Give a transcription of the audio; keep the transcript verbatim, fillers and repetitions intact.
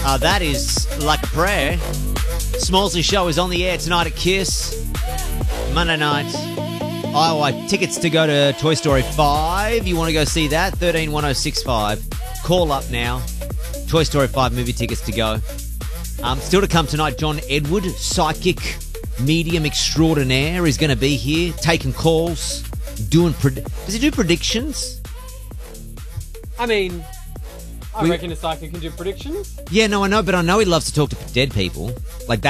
Uh, that is Like a Prayer. Smallsy Show is on the air tonight at Kiss. Monday night. Oh, uh, tickets to go to Toy Story five. You want to go see that? one three one oh six five. Call up now. Toy Story five movie tickets to go. Um, still to come tonight, John Edward, psychic medium extraordinaire, is going to be here, taking calls, doing... Pred- Does he do predictions? I mean, I We- reckon a psychic can do predictions. Yeah, no, I know, but I know he loves to talk to dead people. Like that.